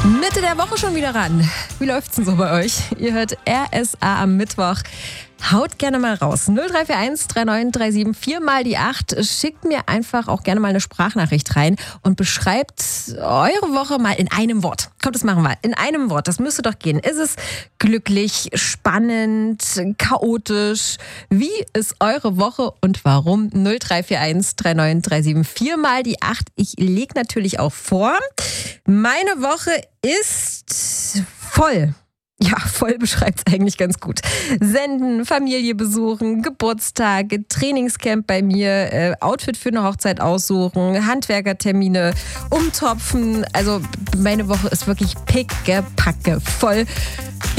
Mitte der Woche schon wieder ran. Wie läuft's denn so bei euch? Ihr hört RSA am Mittwoch. Haut gerne mal raus. 0341 3937 4 mal die 8. Schickt mir einfach auch gerne mal eine Sprachnachricht rein und beschreibt eure Woche mal in einem Wort. Kommt, das machen wir. In einem Wort. Das müsste doch gehen. Ist es glücklich, spannend, chaotisch? Wie ist eure Woche und warum? 0341 3937 4 mal die 8. Ich lege natürlich auch vor. Meine Woche ist voll. Ja, voll beschreibt es eigentlich ganz gut. Senden, Familie besuchen, Geburtstage, Trainingscamp bei mir, Outfit für eine Hochzeit aussuchen, Handwerkertermine, umtopfen. Also meine Woche ist wirklich pickepacke voll.